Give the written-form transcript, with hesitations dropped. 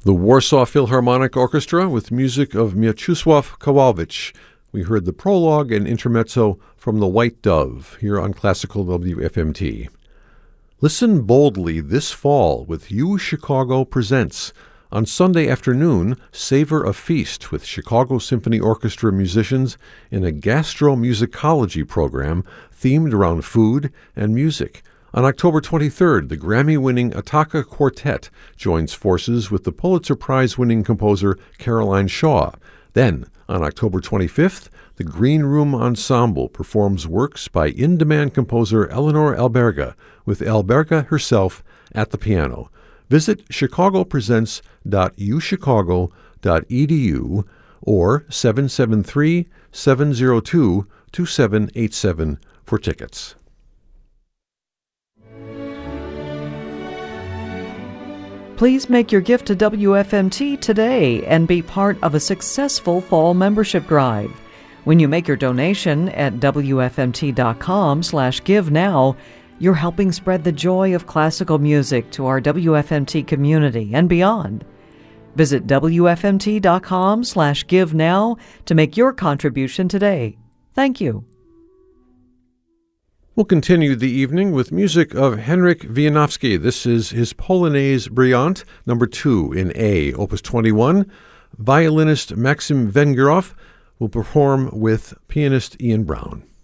The Warsaw Philharmonic Orchestra with music of Mieczysław Kowalewicz. We heard the prologue and intermezzo from The White Dove here on Classical WFMT. Listen boldly this fall with UChicago Presents. On Sunday afternoon, savor a feast with Chicago Symphony Orchestra musicians in a gastromusicology program themed around food and music. On October 23rd, the Grammy-winning Attacca Quartet joins forces with the Pulitzer Prize-winning composer Caroline Shaw. Then, on October 25th, the Green Room Ensemble performs works by in-demand composer Eleanor Alberga, with Alberga herself at the piano. Visit chicagopresents.uchicago.edu or 773-702-2787 for tickets. Please make your gift to WFMT today and be part of a successful fall membership drive. When you make your donation at WFMT.com/give now, you're helping spread the joy of classical music to our WFMT community and beyond. Visit WFMT.com/give now to make your contribution today. Thank you. We'll continue the evening with music of Henryk Wieniawski. This is his Polonaise Brillante, number 2 in A, Opus 21. Violinist Maxim Vengerov will perform with pianist Ian Brown.